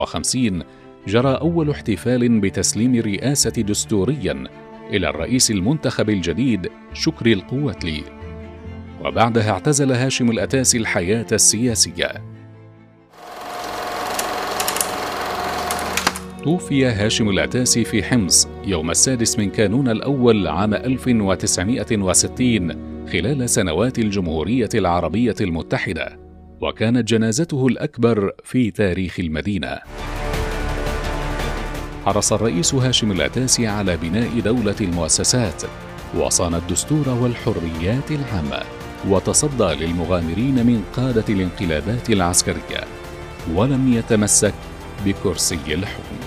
جرى أول احتفال بتسليم الرئاسة دستوريا إلى الرئيس المنتخب الجديد شكري القواتلي، وبعدها اعتزل هاشم الأتاسي الحياة السياسية. توفي هاشم الأتاسي في حمص يوم 6 من كانون الأول عام 1960 خلال سنوات الجمهورية العربية المتحدة، وكانت جنازته الأكبر في تاريخ المدينة. حرص الرئيس هاشم الأتاسي على بناء دولة المؤسسات، وصان الدستور والحريات العامة، وتصدى للمغامرين من قادة الانقلابات العسكرية، ولم يتمسك بكرسي الحكم.